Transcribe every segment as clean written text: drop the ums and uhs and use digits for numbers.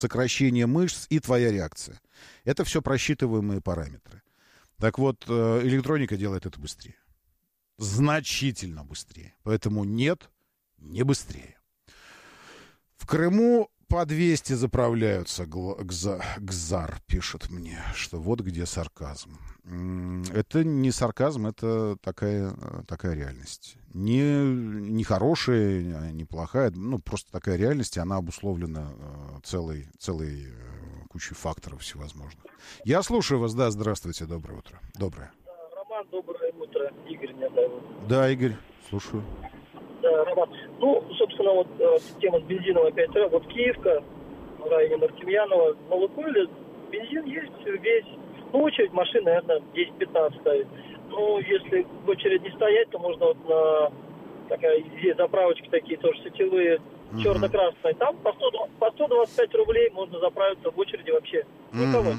сокращение мышц и твоя реакция. Это все просчитываемые параметры. Так вот, электроника делает это быстрее. Значительно быстрее. Поэтому нет, не быстрее. В Крыму по 200 заправляются. Гзар пишет мне, что вот где сарказм. Это не сарказм, это такая реальность. Не хорошая, не плохая, просто такая реальность, и она обусловлена целой кучей факторов всевозможных. Я слушаю вас, да, здравствуйте, доброе утро. Доброе. Роман, доброе утро. Игорь меня зовут. Да, Игорь, слушаю. Да, Роман. Собственно, вот тема с бензином опять. Вот Киевка, в районе Мартемьянова, на Лукойле бензин есть весь. Очередь машин, наверное, 10-15 стоит. Если в очередь не стоять, то можно вот есть заправочки такие тоже сетевые, черно-красные. Там по 125 рублей можно заправиться в очереди вообще. Никого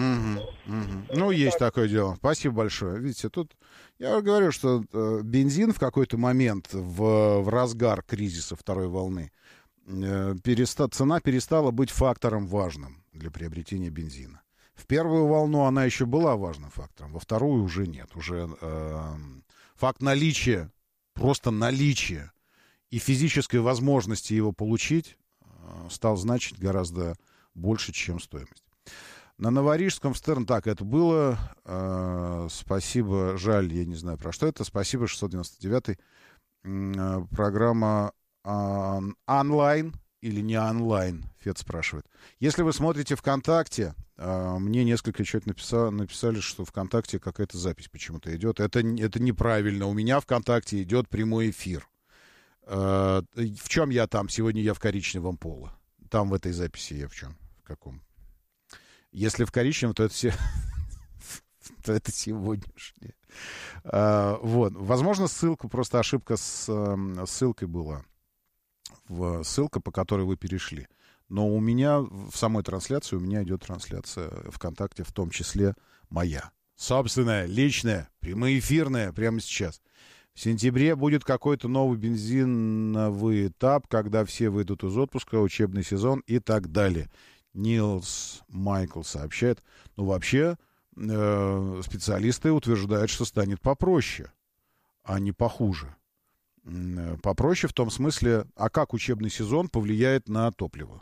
нет. Есть такое дело. Спасибо большое. Видите, тут я говорю, что бензин в какой-то момент в разгар кризиса второй волны цена перестала быть фактором важным для приобретения бензина. В первую волну она еще была важным фактором, во вторую уже нет. Уже факт наличия, просто наличия и физической возможности его получить стал значить гораздо больше, чем стоимость. На Новорижском в Стерн так это было. Спасибо, жаль, я не знаю про что это. Спасибо, 699-й. Программа онлайн или не онлайн, Фед спрашивает. Если вы смотрите ВКонтакте, мне несколько человек написали, что ВКонтакте какая-то запись почему-то идет. Это неправильно. У меня ВКонтакте идет прямой эфир. В чем я там? Сегодня я в коричневом поло. Там в этой записи я в чем? В каком? Если в коричневом, то это все... то это сегодняшнее. Возможно, ссылка, просто ошибка с ссылкой была. Ссылка, по которой вы перешли. Но у меня в самой трансляции, у меня идет трансляция ВКонтакте, в том числе моя. Собственная, личная, прямоэфирная, прямо сейчас. В сентябре будет какой-то новый бензиновый этап, когда все выйдут из отпуска, учебный сезон и так далее. Нилс Майкл сообщает. Вообще, специалисты утверждают, что станет попроще, а не похуже. Попроще в том смысле, а как учебный сезон повлияет на топливо?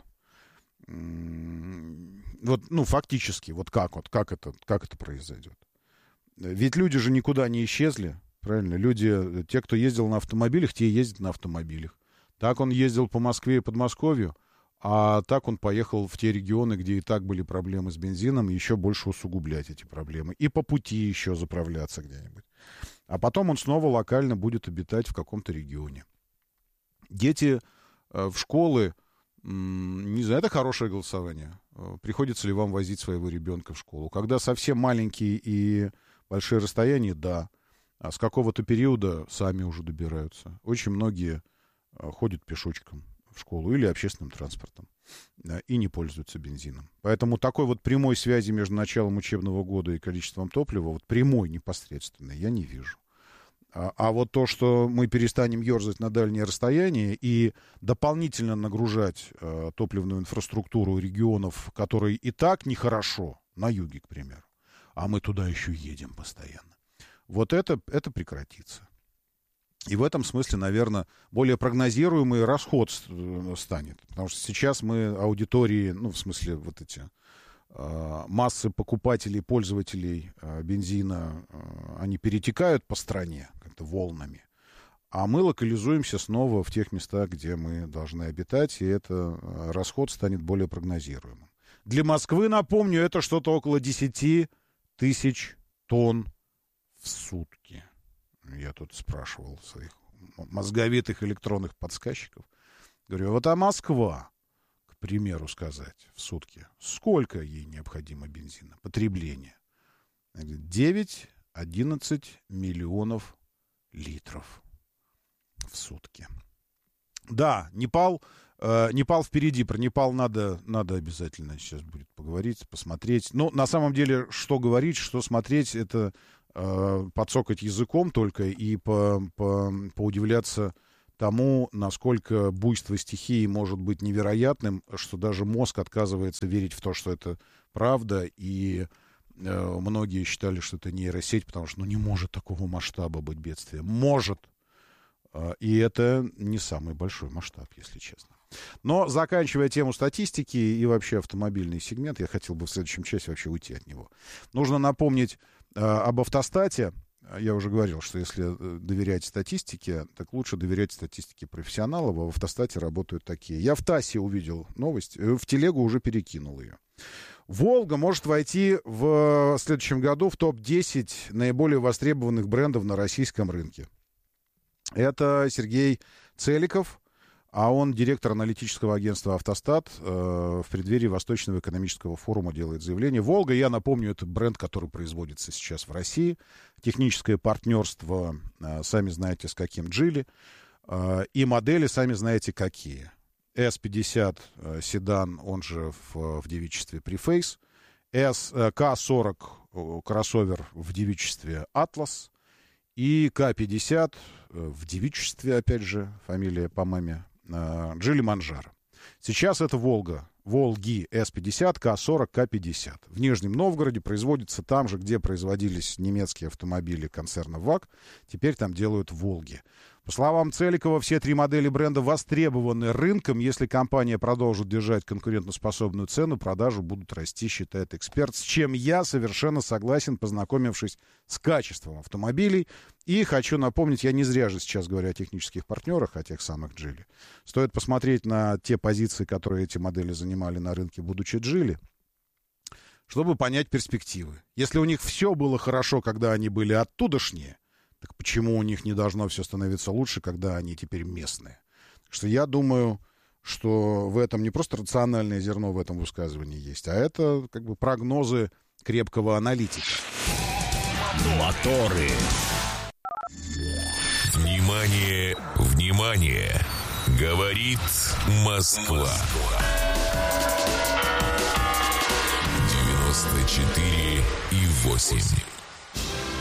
Фактически, как это произойдет? Ведь люди же никуда не исчезли, правильно? Люди, те, кто ездил на автомобилях, те и ездят на автомобилях. Так он ездил по Москве и Подмосковью, а так он поехал в те регионы, где и так были проблемы с бензином, еще больше усугублять эти проблемы. И по пути еще заправляться где-нибудь. А потом он снова локально будет обитать в каком-то регионе. Дети в школы, не знаю, это хорошее голосование. Приходится ли вам возить своего ребенка в школу? Когда совсем маленькие и большие расстояния, да. А с какого-то периода сами уже добираются. Очень многие ходят пешочком в школу или общественным транспортом и не пользуются бензином. Поэтому такой вот прямой связи между началом учебного года и количеством топлива, прямой, непосредственной, я не вижу. А вот то, что мы перестанем ерзать на дальние расстояния и дополнительно нагружать топливную инфраструктуру регионов, которые и так нехорошо, на юге, к примеру, а мы туда еще едем постоянно, вот это прекратится. И в этом смысле, наверное, более прогнозируемый расход станет. Потому что сейчас мы аудитории, массы покупателей, пользователей бензина, они перетекают по стране как-то волнами. А мы локализуемся снова в тех местах, где мы должны обитать, и это расход станет более прогнозируемым. Для Москвы, напомню, это что-то около 10 тысяч тонн в сутки. Я тут спрашивал своих мозговитых электронных подсказчиков. Говорю, а Москва, к примеру сказать, в сутки, сколько ей необходимо бензина, потребление? 9-11 миллионов литров в сутки. Да, Непал впереди. Про Непал надо обязательно сейчас будет поговорить, посмотреть. На самом деле, что говорить, что смотреть, это подсокать языком только и поудивляться тому, насколько буйство стихии может быть невероятным, что даже мозг отказывается верить в то, что это правда, и многие считали, что это нейросеть, потому что не может такого масштаба быть бедствие. Может. И это не самый большой масштаб, если честно. Но, заканчивая тему статистики и вообще автомобильный сегмент, я хотел бы в следующем часе вообще уйти от него. Нужно напомнить об автостате. Я уже говорил, что если доверять статистике, так лучше доверять статистике профессионалов, а в автостате работают такие. Я в ТАССе увидел новость, в телегу уже перекинул ее. «Волга» может войти в следующем году в топ-10 наиболее востребованных брендов на российском рынке. Это Сергей Целиков, а он директор аналитического агентства «Автостат», в преддверии Восточного экономического форума делает заявление. «Волга», я напомню, это бренд, который производится сейчас в России. Техническое партнерство, сами знаете, с каким, Geely. И модели, сами знаете, какие. S50 седан, он же в девичестве Preface. К40 кроссовер в девичестве Atlas. И К50 в девичестве, опять же, фамилия по маме, Geely Manjaro. Сейчас это Волга. Волги S50, К40, К50. В Нижнем Новгороде производится там же, где производились немецкие автомобили концерна ВАГ. Теперь там делают Волги. По словам Целикова, все три модели бренда востребованы рынком. Если компания продолжит держать конкурентоспособную цену, продажи будут расти, считает эксперт. С чем я совершенно согласен, познакомившись с качеством автомобилей. И хочу напомнить, я не зря же сейчас говорю о технических партнерах, о тех самых Geely. Стоит посмотреть на те позиции, которые эти модели занимали на рынке, будучи Geely, чтобы понять перспективы. Если у них все было хорошо, когда они были оттудошние, так почему у них не должно все становиться лучше, когда они теперь местные? Так что я думаю, что в этом не просто рациональное зерно в этом высказывании есть, а это как бы прогнозы крепкого аналитика. Моторы. Внимание, внимание! Говорит Москва. 94,8.